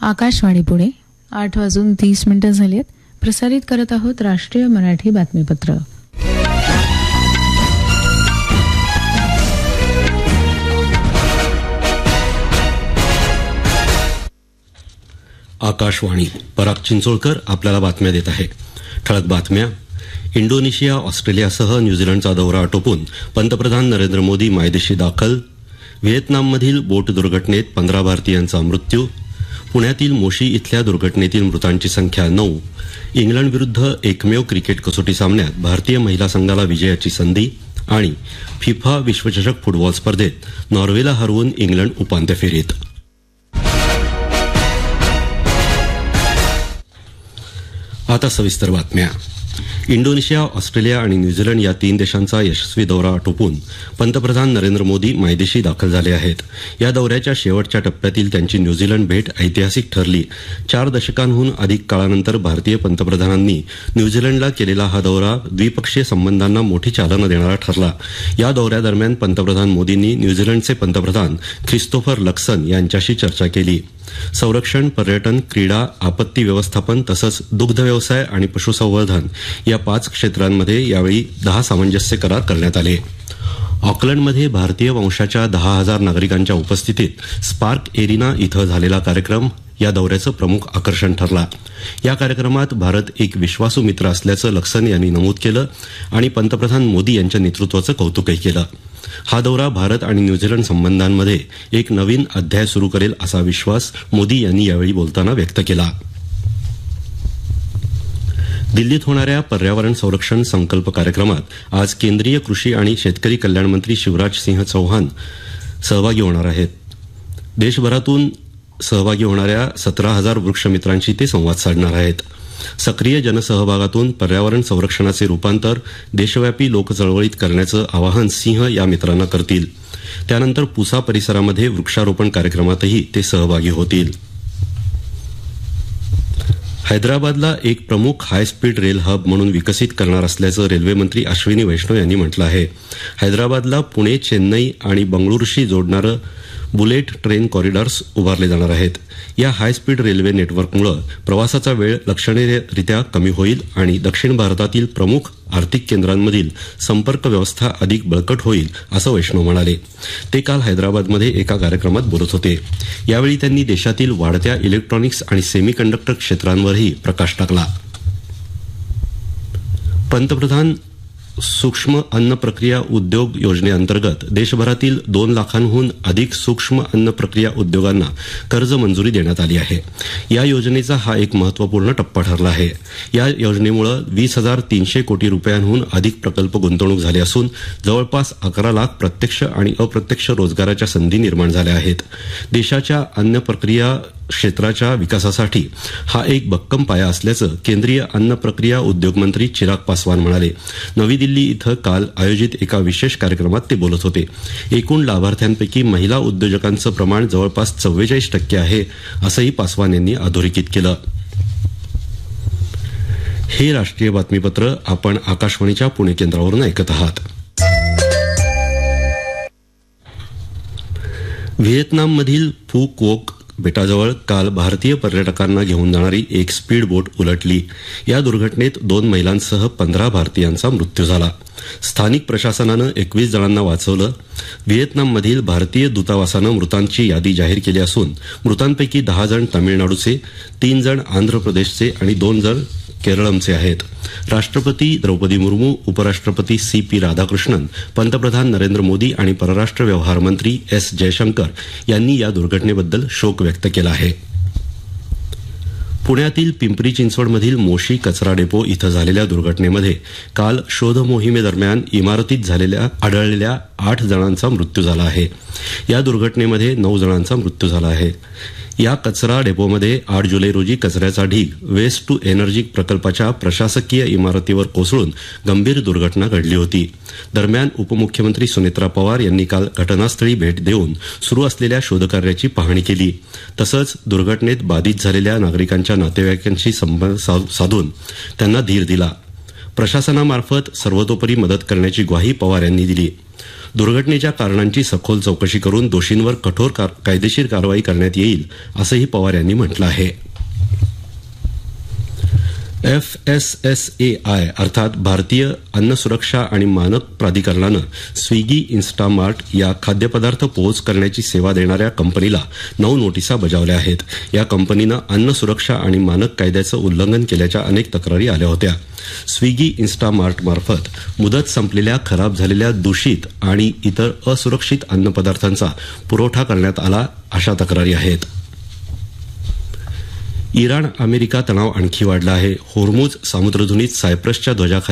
आकाशवाणी पुणे 8:30 झालेत. प्रसारित करत आहोत राष्ट्रीय मराठी बातमीपत्र. आकाशवाणी. पराग चिंचोळकर आपल्याला बातम्या देत आहे. ठळक बातम्या. इंडोनेशिया, ऑस्ट्रेलियासह न्यूझीलंडचा दौरा आटोपून पंतप्रधान नरेंद्र मोदी मायदेशी दाखल. व्हिएतनाममधील बोट दुर्घटनेत 15 भारतीयांचा मृत्यू. पुण्यातील मोशी इथल्या दुर्घटनेतील मृतांची संख्या 9. इंग्लंडविरुद्ध एकमेव क्रिकेट कसोटी सामन्यात भारतीय महिला संघाला विजयाची संधी. आणि फिफा विश्वचषक फुटबॉल स्पर्धेत नॉर्वेला हरवून इंग्लंड उपांत्य फेरीत. आता सविस्तर बातम्या. इंडोनेशिया, ऑस्ट्रेलिया आणि न्यूझीलंड या 3 देशांचा यशस्वी दौरा आटोपून पंतप्रधान नरेंद्र मोदी मायदेशी दाखल झाले आहेत. या दौऱ्याच्या शेवटच्या टप्प्यातील त्यांची न्यूझीलंड भेट ऐतिहासिक ठरली. 4 दशकांहून अधिक काळानंतर भारतीय पंतप्रधानांनी न्यूझीलंडला केलेला हा दौरा द्विपक्षीय संबंधांना मोठी चालना देणारा ठरला. या दौऱ्यादरम्यान पंतप्रधान मोदींनी न्यूझीलंडचे पंतप्रधान ख्रिस्तोफर लक्सन यांच्याशी चर्चा केली. संरक्षण, पर्यटन, क्रीडा, आपत्ती व्यवस्थापन तसंच दुग्ध व्यवसाय आणि पशुसंवर्धन या 5 क्षेत्रांमध्ये यावेळी 10 सामंजस्य करार करण्यात आले. ऑकलंडमध्ये भारतीय वंशाच्या 10,000 नागरिकांच्या उपस्थितीत स्पार्क एरिना इथं झालेला कार्यक्रम या दौऱ्याचं प्रमुख आकर्षण ठरला. या कार्यक्रमात भारत एक विश्वासू मित्र असल्याचं लक्सन यांनी नमूद केलं आणि पंतप्रधान मोदी यांच्या नेतृत्वाचं कौतुकही केलं. हा दौरा भारत आणि न्यूझीलंड संबंधांमध्ये एक नवीन अध्याय सुरू करेल असा विश्वास मोदी यांनी यावेळी बोलताना व्यक्त केला. दिल्लीत होणाऱ्या पर्यावरण संरक्षण संकल्प कार्यक्रमात आज केंद्रीय कृषी आणि शेतकरी कल्याण मंत्री शिवराज सिंह चौहान सहभागी होणार आहेत. देशभरातून सहभागी होणाऱ्या 17,000 वृक्षमित्रांशी ते संवाद साधणार आहेत. सक्रिय जनसहभागातून पर्यावरण संरक्षणाचे रूपांतर देशव्यापी लोकचळवळीत करण्याचं आवाहन सिंह या मित्रांना करतील. त्यानंतर पुसा परिसरामध्ये वृक्षारोपण कार्यक्रमातही ते सहभागी होतील. हैदराबादला एक प्रमुख हायस्पीड रेल हब म्हणून विकसित करणार असल्याचं रेल्वेमंत्री अश्विनी वैष्णव यांनी म्हटलं आहे. हैदराबादला पुणे, चेन्नई आणि बंगळुरूशी जोडणारं बुलेट ट्रेन कॉरिडॉर्स उभारले जाणार आहेत. या हायस्पीड रेल्वे नेटवर्कमुळे प्रवासाचा वेळ लक्षणीयरित्या कमी होईल आणि दक्षिण भारतातील प्रमुख आर्थिक केंद्रांमधील संपर्क व्यवस्था अधिक बळकट होईल असं वैष्णव म्हणाले. ते काल हैदराबादमध्ये एका कार्यक्रमात बोलत होते. यावेळी त्यांनी देशातील वाढत्या इलेक्ट्रॉनिक्स आणि सेमीकंडक्टर क्षेत्रांवरही प्रकाश टाकला. पंतप्रधान सूक्ष्म अन्न प्रक्रिया उद्योग योजनेअंतर्गत देशभरातील 2 लाखांहून अधिक सूक्ष्म अन्न प्रक्रिया उद्योगांना कर्ज मंजुरी देण्यात आली आहे. या योजनेचा हा एक महत्त्वपूर्ण टप्पा ठरला आहे. या योजनेमुळे 20,300 कोटी रुपयांहून अधिक प्रकल्प गुंतवणूक झाले असून जवळपास 11 लाख प्रत्यक्ष आणि अप्रत्यक्ष रोजगाराच्या संधी निर्माण झाल्या आहेत. देशाच्या अन्न प्रक्रिया क्षेत्राच्या विकासासाठी हा एक भक्कम पाया असल्याचं केंद्रीय अन्न प्रक्रिया उद्योग मंत्री चिराग पासवान म्हणाले. नवी दिल्ली इथं काल आयोजित एका विशेष कार्यक्रमात ते बोलत होते. एकूण लाभार्थ्यांपैकी महिला उद्योजकांचं प्रमाण जवळपास 44% आहे असंही पासवान यांनी अधोरेखित केलं. हे राष्ट्रीय बातमीपत्र आपण आकाशवाणीच्या पुणे केंद्रावरून ऐकत आहात. व्हिएतनाममधील फू क्वोक बेटाजवळ काल भारतीय पर्यटकांना घेऊन जाणारी एक स्पीड बोट उलटली. या दुर्घटनेत 2 महिलांसह 15 भारतीयांचा मृत्यू झाला. स्थानिक प्रशासनानं 21 जणांना वाचवलं. व्हिएतनाममधील भारतीय दूतावासानं मृतांची यादी जाहीर केली असून मृतांपैकी 10 जण तामिळनाडूचे, 3 जण आंध्र प्रदेशचे आणि 2 जण केरळमचे आहेत. राष्ट्रपती द्रौपदी मुर्मू, उपराष्ट्रपती CP राधाकृष्णन, पंतप्रधान नरेंद्र मोदी आणि परराष्ट्र व्यवहार मंत्री S जयशंकर यांनी या दुर्घटनेबद्दल शोक व्यक्त केला आहे. पुण्यातील पिंपरी चिंचवडमधील मोशी कचरा डेपो इथं झालेल्या दुर्घटनेमध्ये काल शोध मोहिमेदरम्यान इमारतीत आढळलेल्या 8 जणांचा मृत्यू झाला आहे. या दुर्घटनेमध्ये 9 जणांचा मृत्यू झाला आहे. या कचरा डेपोमध्ये 8 जुलै रोजी कचऱ्याचा ढीग वेस्ट टू एनर्जी प्रकल्पाच्या प्रशासकीय इमारतीवर कोसळून गंभीर दुर्घटना घडली होती. दरम्यान उपमुख्यमंत्री सुनेत्रा पवार यांनी काल घटनास्थळी भेट देऊन सुरू असलेल्या शोधकार्याची पाहणी केली. तसंच दुर्घटनेत बाधित झालेल्या नागरिकांच्या नातेवाईकांशी संपर्क साधून त्यांना धीर दिला. प्रशासनामार्फत सर्वतोपरी मदत करण्याची ग्वाही पवार यांनी दिली. दुर्घटनेच्या कारणांची सखोल चौकशी करून दोषींवर कठोर कायदेशीर कारवाई करण्यात येईल असंही पवार यांनी म्हटलं आहे. FSSAI अर्थात भारतीय अन्न सुरक्षा आणि मानक प्राधिकरणानं स्विगी इन्स्टामार्ट या खाद्यपदार्थ पोहोच करण्याची सेवा देणाऱ्या कंपनीला 9 नोटिसा बजावल्या आहेत. या कंपनीनं अन्न सुरक्षा आणि मानक कायद्याचं उल्लंघन केल्याच्या अनेक तक्रारी आल्या होत्या. स्विगी इन्स्टामार्ट मार्फत मुदत संपलेल्या, खराब झालेल्या, दूषित आणि इतर असुरक्षित अन्नपदार्थांचा पुरवठा करण्यात आला अशा तक्रारी आहेत. इराण अमेरिका तणाव आणखी वाढला आहे. होर्मुझ सामुद्रधुनीत सायप्रसच्या ध्वजाखाली